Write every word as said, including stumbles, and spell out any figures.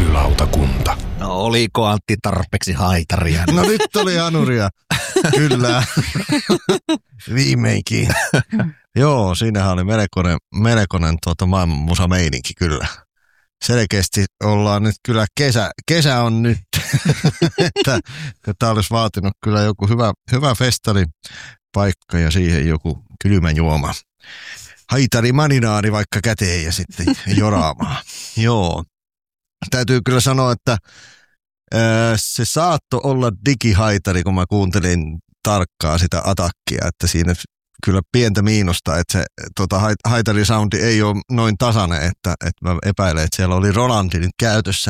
Revylautakunta. No oliko Antti tarpeeksi haitaria? No nyt oli anuria. Kyllä. Viimeinkin. Joo, siinähän oli melkoinen, melkoinen tuota maailman musameininki kyllä. Selkeästi ollaan nyt kyllä, kesä, kesä on nyt, että tämä olisi vaatinut kyllä joku hyvä, hyvä festaripaikka ja siihen joku kylmä juoma. Haitari maninaari vaikka käteen ja sitten joraamaan. Joo, täytyy kyllä sanoa, että ää, se saattoi olla digihaitari, kun mä kuuntelin tarkkaa sitä atakkia, että siinä kyllä pientä miinusta, että se tota, haitarisoundi ei ole noin tasainen, että, että mä epäilen, että siellä oli Rolandi nyt käytössä